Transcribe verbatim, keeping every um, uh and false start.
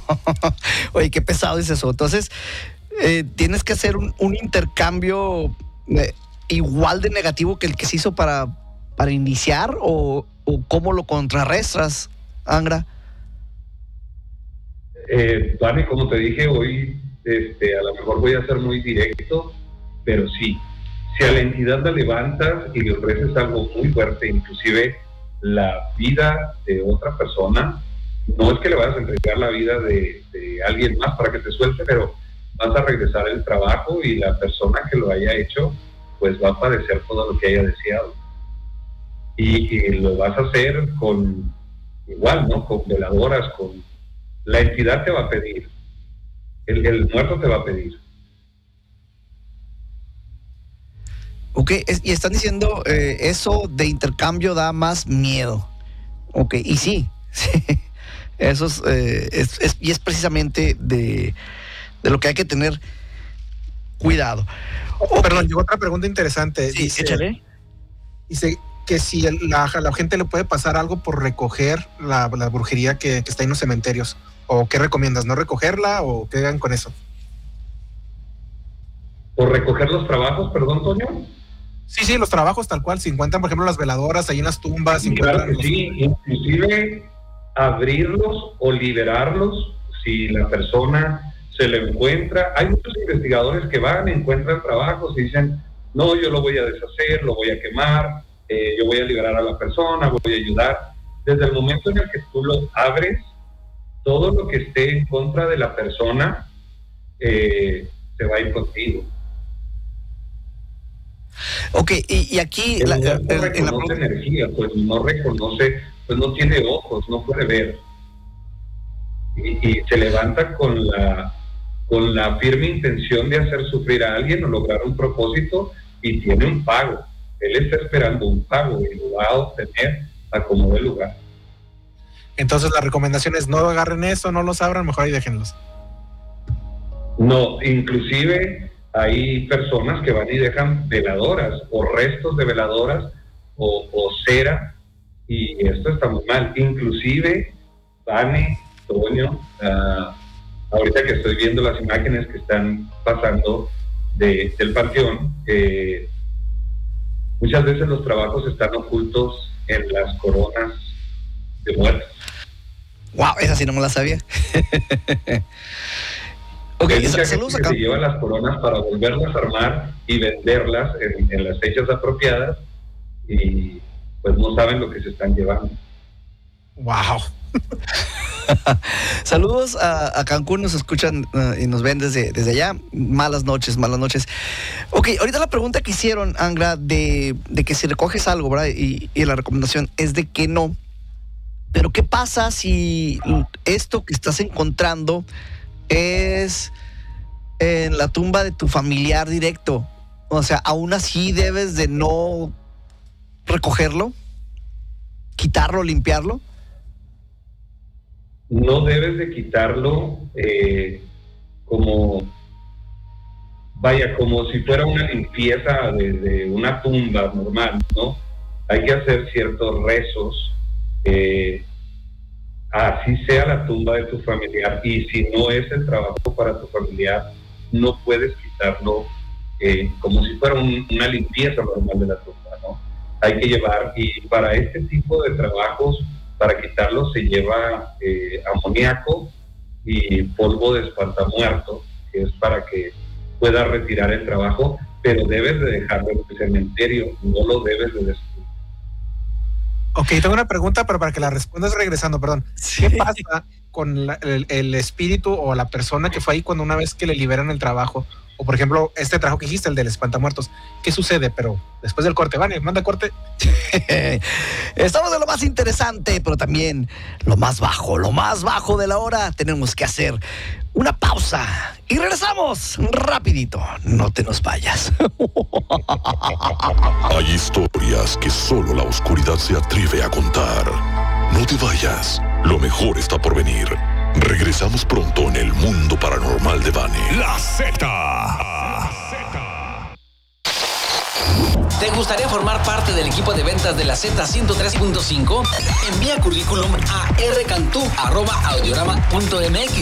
Oye, qué pesado es eso. Entonces, eh, tienes que hacer un, un intercambio eh, igual de negativo que el que se hizo para, para iniciar, o, o cómo lo contrarrestas, Angra. Eh, Vane, como te dije hoy, este, a lo mejor voy a ser muy directo, pero sí, si a la entidad la levantas y le ofreces algo muy fuerte, inclusive la vida de otra persona, no es que le vayas a entregar la vida de, de alguien más para que te suelte, pero vas a regresar el trabajo y la persona que lo haya hecho, pues va a padecer todo lo que haya deseado. Y, y lo vas a hacer con, igual, ¿no? Con veladoras, con... La entidad te va a pedir, el, el muerto te va a pedir. Ok, es, y están diciendo, eh, eso de intercambio da más miedo. Ok, y sí, sí. Eso es, eh, es, es, y es precisamente de, de lo que hay que tener cuidado. Okay. Perdón, llegó otra pregunta interesante. Sí, dice, échale. Dice que si el, la, la gente le puede pasar algo por recoger la, la brujería que, que está en los cementerios. ¿O qué recomiendas? ¿No recogerla o qué hagan con eso? ¿Por recoger los trabajos, perdón, Toño? Sí, sí, los trabajos tal cual. Si encuentran, por ejemplo, las veladoras ahí en las tumbas. Sí, claro que sí, inclusive abrirlos o liberarlos si la persona se le encuentra. Hay muchos investigadores que van, encuentran trabajos y dicen, no, yo lo voy a deshacer, lo voy a quemar, eh, yo voy a liberar a la persona, voy a ayudar. Desde el momento en el que tú los abres, todo lo que esté en contra de la persona eh, se va a ir contigo. Ok, y, y aquí... El la, no el, reconoce el, la... energía, pues no reconoce, pues no tiene ojos, no puede ver. Y, y se levanta con la, con la firme intención de hacer sufrir a alguien o lograr un propósito, y tiene un pago. Él está esperando un pago y lo va a obtener a como dé lugar. Entonces la recomendación es no agarren eso, no los abran, mejor ahí déjenlos. No, inclusive hay personas que van y dejan veladoras o restos de veladoras o, o cera, y esto está muy mal. Inclusive, Vane, Toño, uh, ahorita que estoy viendo las imágenes que están pasando de, del panteón, eh, muchas veces los trabajos están ocultos en las coronas de muertos. Wow, esa sí no me la sabía. Ok, hay mucha saludos gente acá. que se lleva las coronas para volverlas a armar y venderlas en, en las fechas apropiadas, y pues no saben lo que se están llevando. Wow. Saludos a, a Cancún, nos escuchan uh, y nos ven desde, desde allá. Malas noches, malas noches. Ok, ahorita la pregunta que hicieron, Angra, de, de que si recoges algo, ¿verdad? Y, y la recomendación es de que no. Pero ¿qué pasa si esto que estás encontrando es en la tumba de tu familiar directo? O sea, aún así debes de no recogerlo, quitarlo, limpiarlo. No debes de quitarlo eh, como, vaya, como si fuera una limpieza de, de una tumba normal, ¿no? Hay que hacer ciertos rezos, eh, así sea la tumba de tu familiar, y si no es el trabajo para tu familiar, no puedes quitarlo eh, como si fuera un, una limpieza normal de la tumba, ¿no? Hay que llevar, y para este tipo de trabajos, para quitarlo se lleva eh, amoníaco y polvo de espantamuerto, que es para que puedas retirar el trabajo, pero debes de dejarlo en el cementerio, no lo debes de destruir. Ok, tengo una pregunta, pero para que la respondas regresando, perdón. Sí. ¿Qué pasa con la, el, el espíritu o la persona que fue ahí cuando una vez que le liberan el trabajo? O por ejemplo, este trabajo que hiciste, el del espantamuertos. ¿Qué sucede? Pero después del corte, Vane, manda corte. Estamos en lo más interesante, pero también lo más bajo, lo más bajo de la hora. Tenemos que hacer una pausa y regresamos rapidito. No te nos vayas. Hay historias que solo la oscuridad se atreve a contar. No te vayas, lo mejor está por venir. Regresamos pronto en el mundo paranormal de Vane. La Z. ¿Te gustaría formar parte del equipo de ventas de la Z ciento tres punto cinco? Envía currículum a r cantú arroba audiorama punto m x.